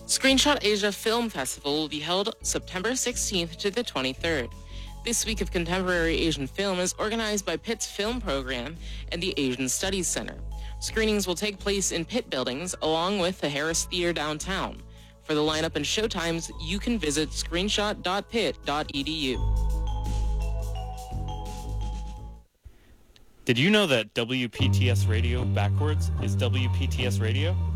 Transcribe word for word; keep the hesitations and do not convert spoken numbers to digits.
Screenshot Asia Film Festival will be held September sixteenth to the twenty-third. This week of contemporary Asian film is organized by Pitt's film program and the Asian Studies Center. Screenings will take place in Pitt buildings along with the Harris Theater downtown. For the lineup and showtimes, you can visit screenshot dot pitt dot e d u. Did you know that W P T S Radio backwards is W P T S Radio?